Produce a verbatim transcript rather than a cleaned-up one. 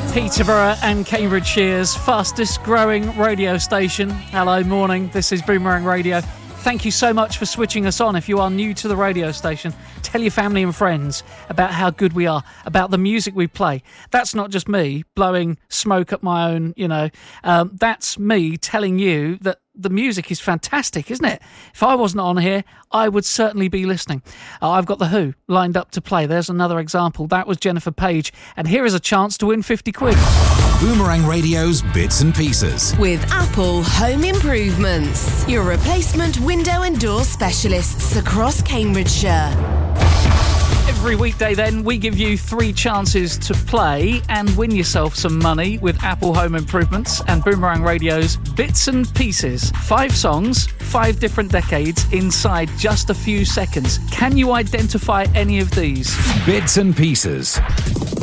Peterborough and Cambridgeshire's fastest growing radio station. Hello, morning. This is Boomerang Radio. Thank you so much for switching us on. If you are new to the radio station, tell your family and friends about how good we are, about the music we play. That's not just me blowing smoke up my own, you know. Um, that's me telling you that the music is fantastic, isn't it? If I wasn't on here, I would certainly be listening. Uh, I've got The Who lined up to play. There's another example. That was Jennifer Page. And here is a chance to win fifty quid. Boomerang Radio's Bits and Pieces. With Apple Home Improvements. Your replacement window and door specialists across Cambridgeshire. Every weekday then, we give you three chances to play and win yourself some money with Apple Home Improvements and Boomerang Radio's Bits and Pieces. Five songs, five different decades inside just a few seconds. Can you identify any of these? Bits and Pieces.